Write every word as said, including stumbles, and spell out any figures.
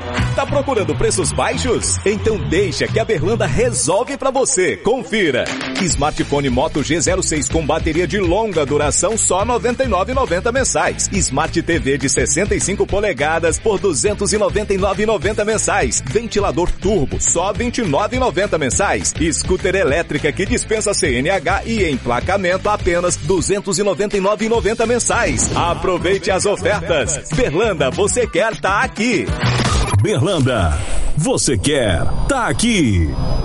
Tá procurando preços baixos? Então deixa que a Berlanda resolve pra você. Confira. Smartphone Moto G zero seis com bateria de longa duração só noventa e nove reais e noventa centavos mensais. Smart T V de sessenta e cinco polegadas por duzentos e noventa e nove reais e noventa centavos mensais. Ventilador turbo só vinte e nove reais e noventa centavos mensais. Scooter elétrica que dispensa C N H e emplacamento apenas duzentos e noventa e nove reais e noventa centavos mensais. Aproveite as ofertas. Berlanda, você quer tá aqui. Berlanda, você quer tá aqui.